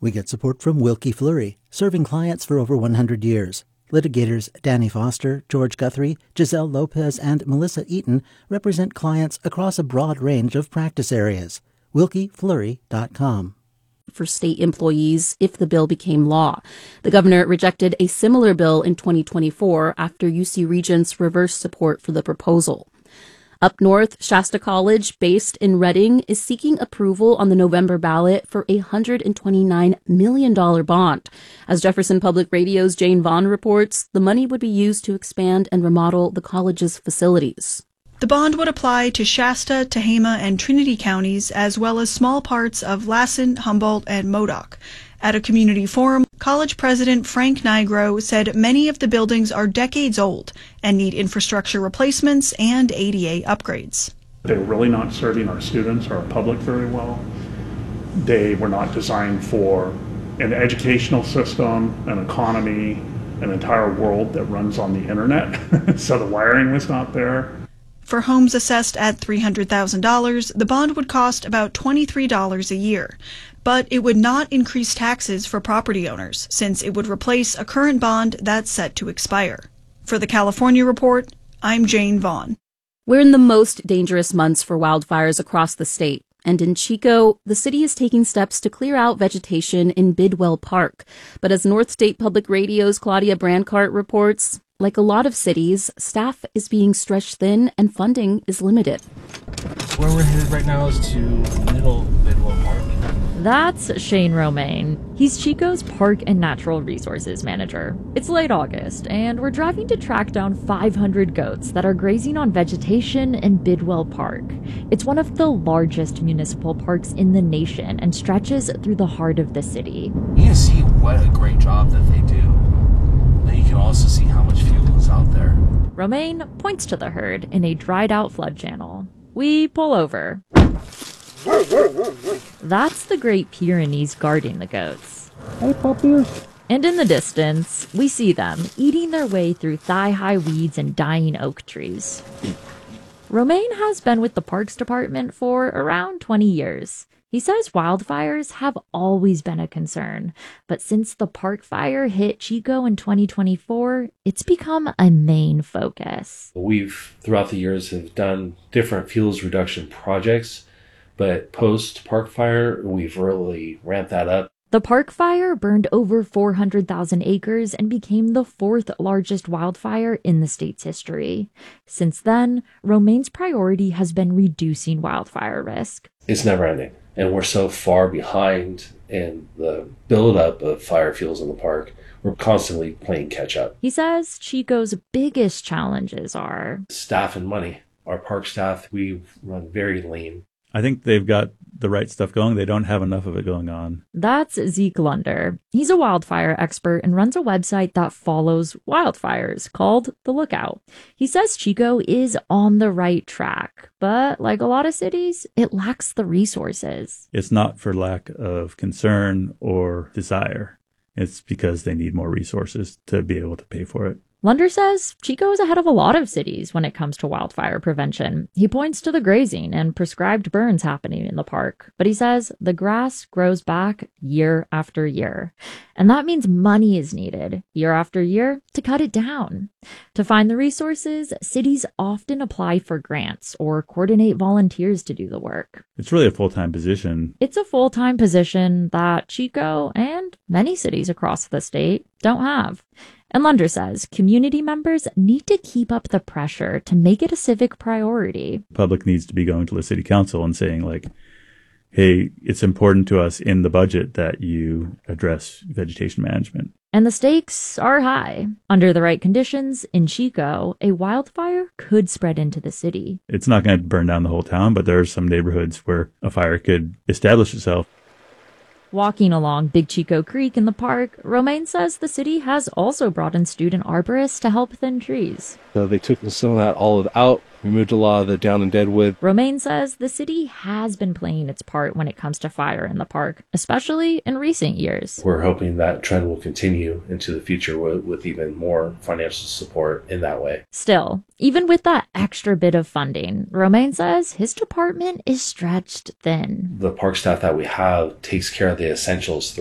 We get support from Wilkie Fleury, serving clients for over 100 years. Litigators Danny Foster, George Guthrie, Giselle Lopez, and Melissa Eaton represent clients across a broad range of practice areas. WilkieFleury.com. For state employees if the bill became law. The governor rejected a similar bill in 2024 after UC Regents reversed support for the proposal. Up north, Shasta College, based in Reading, is seeking approval on the November ballot for a $129 million bond. As Jefferson Public Radio's Jane Vaughn reports, the money would be used to expand and remodel the college's facilities. The bond would apply to Shasta, Tehama, and Trinity counties, as well as small parts of Lassen, Humboldt, and Modoc. At a community forum, college president Frank Nigro said many of the buildings are decades old and need infrastructure replacements and ADA upgrades. They're really not serving our students or our public very well. They were not designed for an educational system, an economy, an entire world that runs on the internet. So the wiring was not there. For homes assessed at $300,000, the bond would cost about $23 a year. But it would not increase taxes for property owners, since it would replace a current bond that's set to expire. For the California Report, I'm Jane Vaughn. We're in the most dangerous months for wildfires across the state. And in Chico, the city is taking steps to clear out vegetation in Bidwell Park. But as North State Public Radio's Claudia Brancart reports, like a lot of cities, staff is being stretched thin and funding is limited. Where we're headed right now is to Middle Bidwell Park. That's Shane Romaine. He's Chico's Park and Natural Resources Manager. It's late August, and we're driving to track down 500 goats that are grazing on vegetation in Bidwell Park. It's one of the largest municipal parks in the nation and stretches through the heart of the city. You can see what a great job that they do. Then you can also see how much fuel is out there. Romaine points to the herd in a dried-out flood channel. We pull over. That's the Great Pyrenees guarding the goats. Hey, puppies. And in the distance, we see them eating their way through thigh-high weeds and dying oak trees. Romaine has been with the Parks Department for around 20 years. He says wildfires have always been a concern, but since the park fire hit Chico in 2024, it's become a main focus. We've, throughout the years, have done different fuels reduction projects, but post-park fire, we've really ramped that up. The park fire burned over 400,000 acres and became the fourth largest wildfire in the state's history. Since then, Romaine's priority has been reducing wildfire risk. It's never ending, and we're so far behind in the buildup of fire fuels in the park. We're constantly playing catch up. He says Chico's biggest challenges are staff and money. Our park staff, we run very lean. I think they've got the right stuff going. They don't have enough of it going on. That's Zeke Lunder. He's a wildfire expert and runs a website that follows wildfires called The Lookout. He says Chico is on the right track, but like a lot of cities, it lacks the resources. It's not for lack of concern or desire. It's because they need more resources to be able to pay for it. Lunder says Chico is ahead of a lot of cities when it comes to wildfire prevention. He points to the grazing and prescribed burns happening in the park, but he says the grass grows back year after year. And that means money is needed year after year to cut it down. To find the resources, cities often apply for grants or coordinate volunteers to do the work. It's really a full-time position. It's a full-time position that Chico and many cities across the state don't have. And Lunder says community members need to keep up the pressure to make it a civic priority. The public needs to be going to the city council and saying, like, hey, it's important to us in the budget that you address vegetation management. And the stakes are high. Under the right conditions, in Chico, a wildfire could spread into the city. It's not going to burn down the whole town, but there are some neighborhoods where a fire could establish itself. Walking along Big Chico Creek in the park, Romaine says the city has also brought in student arborists to help thin trees. So they took some of that olive out, removed a lot of the down and dead wood. Romaine says the city has been playing its part when it comes to fire in the park, especially in recent years. We're hoping that trend will continue into the future with even more financial support in that way. Still, even with that extra bit of funding, Romaine says his department is stretched thin. The park staff that we have takes care of the essentials